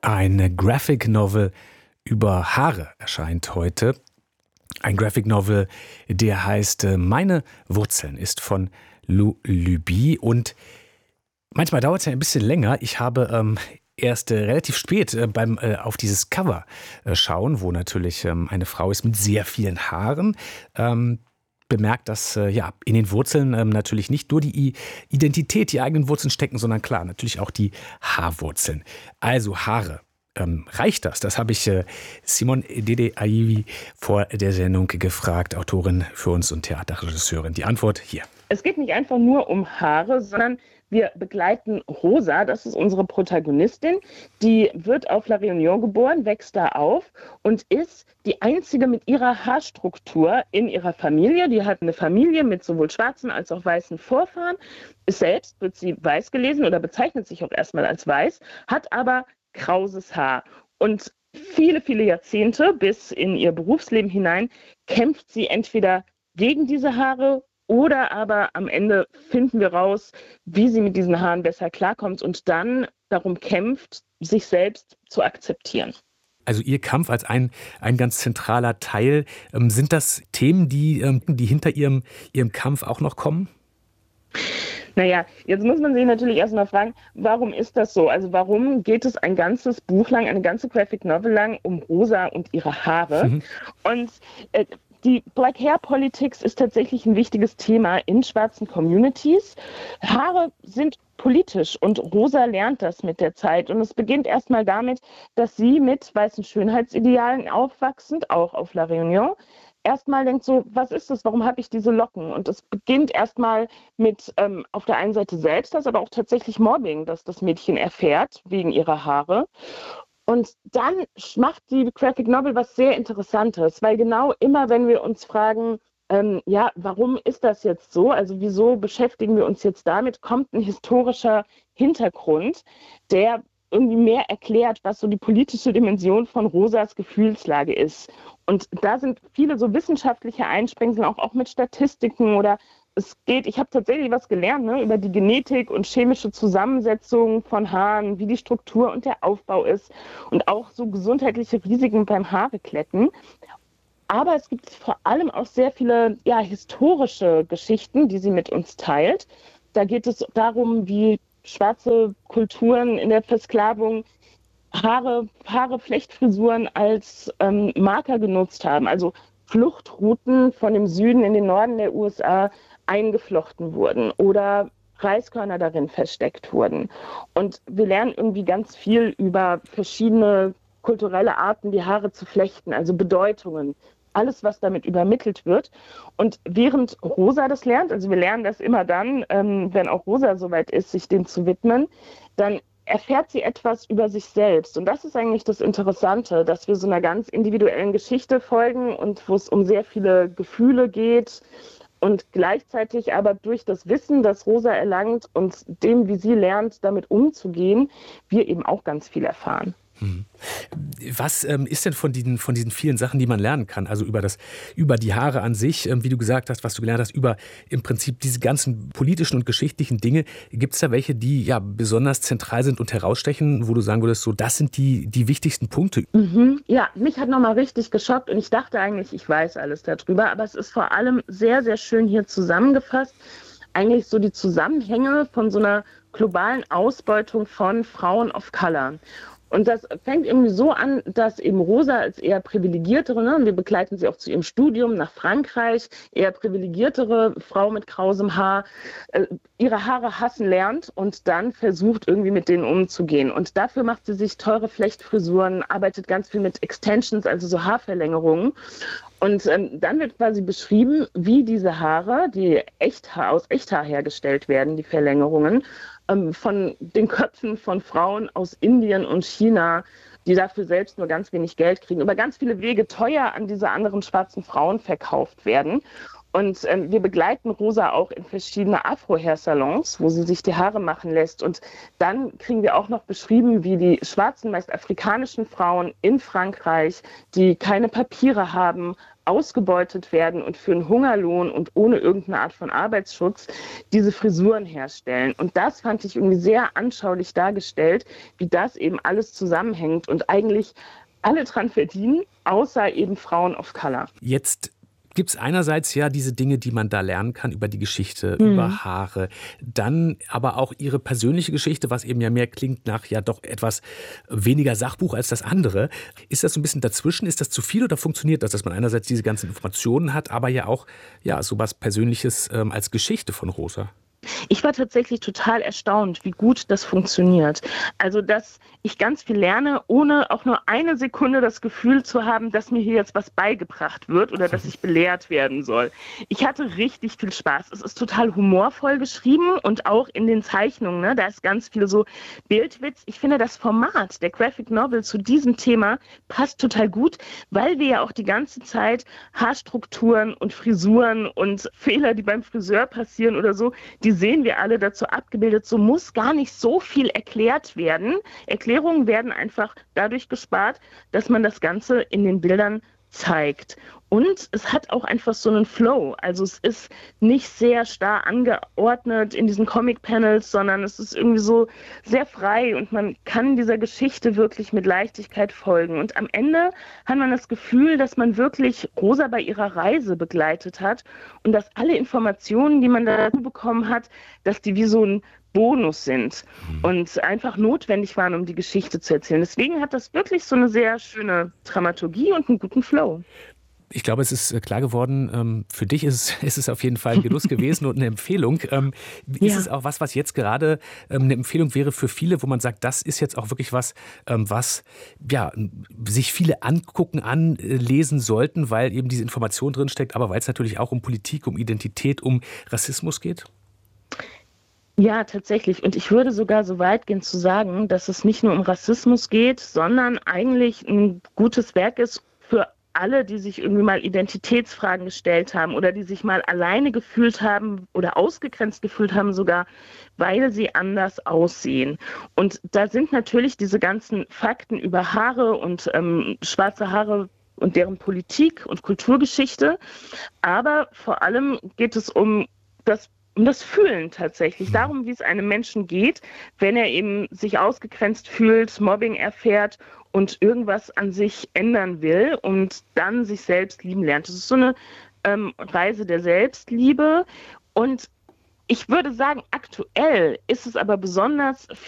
Eine Graphic Novel über Haare erscheint heute. Ein Graphic Novel, der heißt Meine Wurzeln, ist von Lou Luby. Und manchmal dauert es ja ein bisschen länger. Ich habe erst relativ spät beim auf dieses Cover schauen, wo natürlich eine Frau ist mit sehr vielen Haaren, bemerkt, dass in den Wurzeln natürlich nicht nur die Identität, die eigenen Wurzeln stecken, sondern klar, natürlich auch die Haarwurzeln. Also Haare. Reicht das? Das habe ich Simone Dede Aivi vor der Sendung gefragt, Autorin für uns und Theaterregisseurin. Die Antwort hier. Es geht nicht einfach nur um Haare, sondern wir begleiten Rosa, das ist unsere Protagonistin. Die wird auf La Réunion geboren, wächst da auf und ist die einzige mit ihrer Haarstruktur in ihrer Familie. Die hat eine Familie mit sowohl schwarzen als auch weißen Vorfahren. Selbst wird sie weiß gelesen oder bezeichnet sich auch erstmal als weiß, hat aber krauses Haar. Und viele, viele Jahrzehnte bis in ihr Berufsleben hinein kämpft sie entweder gegen diese Haare oder aber am Ende finden wir raus, wie sie mit diesen Haaren besser klarkommt und dann darum kämpft, sich selbst zu akzeptieren. Also Ihr Kampf als ein ganz zentraler Teil. Sind das Themen, die hinter Ihrem Kampf auch noch kommen? Naja, jetzt muss man sich natürlich erstmal fragen, warum ist das so? Also warum geht es ein ganzes Buch lang, eine ganze Graphic Novel lang um Rosa und ihre Haare? Und die Black Hair Politics ist tatsächlich ein wichtiges Thema in schwarzen Communities. Haare sind politisch und Rosa lernt das mit der Zeit. Und es beginnt erstmal damit, dass sie mit weißen Schönheitsidealen aufwachsend, auch auf La Réunion, erstmal denkt so, was ist das, warum habe ich diese Locken? Und es beginnt erstmal mit auf der einen Seite selbst, das aber auch tatsächlich Mobbing, das das Mädchen erfährt wegen ihrer Haare. Und dann macht die Graphic Novel was sehr Interessantes, weil genau immer, wenn wir uns fragen, warum ist das jetzt so? Also wieso beschäftigen wir uns jetzt damit? Kommt ein historischer Hintergrund, der irgendwie mehr erklärt, was so die politische Dimension von Rosas Gefühlslage ist. Und da sind viele so wissenschaftliche Einsprengsel, auch mit Statistiken oder ich habe tatsächlich was gelernt, über die Genetik und chemische Zusammensetzung von Haaren, wie die Struktur und der Aufbau ist und auch so gesundheitliche Risiken beim Haarekletten. Aber es gibt vor allem auch sehr viele historische Geschichten, die sie mit uns teilt. Da geht es darum, wie schwarze Kulturen in der Versklavung Haare, Flechtfrisuren als Marker genutzt haben. Also Fluchtrouten von dem Süden in den Norden der USA eingeflochten wurden oder Reiskörner darin versteckt wurden. Und wir lernen irgendwie ganz viel über verschiedene kulturelle Arten, die Haare zu flechten, also Bedeutungen. Alles, was damit übermittelt wird. Und während Rosa das lernt, also wir lernen das immer dann, wenn auch Rosa soweit ist, sich dem zu widmen, dann erfährt sie etwas über sich selbst. Und das ist eigentlich das Interessante, dass wir so einer ganz individuellen Geschichte folgen und wo es um sehr viele Gefühle geht und gleichzeitig aber durch das Wissen, das Rosa erlangt und dem, wie sie lernt, damit umzugehen, wir eben auch ganz viel erfahren. Was ist denn von diesen vielen Sachen, die man lernen kann? Also über die Haare an sich, wie du gesagt hast, was du gelernt hast, über im Prinzip diese ganzen politischen und geschichtlichen Dinge. Gibt es da welche, die besonders zentral sind und herausstechen, wo du sagen würdest, so das sind die wichtigsten Punkte? Ja, mich hat nochmal richtig geschockt und ich dachte eigentlich, ich weiß alles darüber, aber es ist vor allem sehr, sehr schön hier zusammengefasst. Eigentlich so die Zusammenhänge von so einer globalen Ausbeutung von Frauen of Color. Und das fängt irgendwie so an, dass eben Rosa als eher privilegiertere, wir begleiten sie auch zu ihrem Studium nach Frankreich, eher privilegiertere Frau mit krausem Haar, ihre Haare hassen lernt und dann versucht irgendwie mit denen umzugehen. Und dafür macht sie sich teure Flechtfrisuren, arbeitet ganz viel mit Extensions, also so Haarverlängerungen. Und dann wird quasi beschrieben, wie diese Haare, die aus Echthaar hergestellt werden, die Verlängerungen, von den Köpfen von Frauen aus Indien und China, die dafür selbst nur ganz wenig Geld kriegen, über ganz viele Wege teuer an diese anderen schwarzen Frauen verkauft werden. Und wir begleiten Rosa auch in verschiedene Afro-Hair-Salons, wo sie sich die Haare machen lässt. Und dann kriegen wir auch noch beschrieben, wie die schwarzen, meist afrikanischen Frauen in Frankreich, die keine Papiere haben, ausgebeutet werden und für einen Hungerlohn und ohne irgendeine Art von Arbeitsschutz diese Frisuren herstellen. Und das fand ich irgendwie sehr anschaulich dargestellt, wie das eben alles zusammenhängt und eigentlich alle dran verdienen, außer eben Frauen of Color. Jetzt gibt es einerseits ja diese Dinge, die man da lernen kann über die Geschichte, über Haare, dann aber auch ihre persönliche Geschichte, was eben ja mehr klingt nach ja doch etwas weniger Sachbuch als das andere. Ist das so ein bisschen dazwischen? Ist das zu viel oder funktioniert das, dass man einerseits diese ganzen Informationen hat, aber ja auch ja sowas Persönliches als Geschichte von Rosa? Ich war tatsächlich total erstaunt, wie gut das funktioniert. Also, dass ich ganz viel lerne, ohne auch nur eine Sekunde das Gefühl zu haben, dass mir hier jetzt was beigebracht wird oder dass ich belehrt werden soll. Ich hatte richtig viel Spaß. Es ist total humorvoll geschrieben und auch in den Zeichnungen, ne, da ist ganz viel so Bildwitz. Ich finde, das Format der Graphic Novel zu diesem Thema passt total gut, weil wir ja auch die ganze Zeit Haarstrukturen und Frisuren und Fehler, die beim Friseur passieren oder so, die sehen wir alle dazu abgebildet. So muss gar nicht so viel erklärt werden. Erklärungen werden einfach dadurch gespart, dass man das Ganze in den Bildern zeigt. Und es hat auch einfach so einen Flow. Also es ist nicht sehr starr angeordnet in diesen Comic-Panels, sondern es ist irgendwie so sehr frei und man kann dieser Geschichte wirklich mit Leichtigkeit folgen. Und am Ende hat man das Gefühl, dass man wirklich Rosa bei ihrer Reise begleitet hat und dass alle Informationen, die man dazu bekommen hat, dass die wie so ein Bonus sind und einfach notwendig waren, um die Geschichte zu erzählen. Deswegen hat das wirklich so eine sehr schöne Dramaturgie und einen guten Flow. Ich glaube, es ist klar geworden, für dich ist es auf jeden Fall ein Genuss gewesen und eine Empfehlung. Ist es auch was jetzt gerade eine Empfehlung wäre für viele, wo man sagt, das ist jetzt auch wirklich was, was ja, sich viele angucken, anlesen sollten, weil eben diese Information drinsteckt, aber weil es natürlich auch um Politik, um Identität, um Rassismus geht? Ja, tatsächlich. Und ich würde sogar so weit gehen zu sagen, dass es nicht nur um Rassismus geht, sondern eigentlich ein gutes Werk ist für alle, die sich irgendwie mal Identitätsfragen gestellt haben oder die sich mal alleine gefühlt haben oder ausgegrenzt gefühlt haben sogar, weil sie anders aussehen. Und da sind natürlich diese ganzen Fakten über Haare und schwarze Haare und deren Politik und Kulturgeschichte. Aber vor allem geht es um das Fühlen tatsächlich, darum, wie es einem Menschen geht, wenn er eben sich ausgegrenzt fühlt, Mobbing erfährt und irgendwas an sich ändern will und dann sich selbst lieben lernt. Das ist so eine Reise der Selbstliebe und ich würde sagen, aktuell ist es aber besonders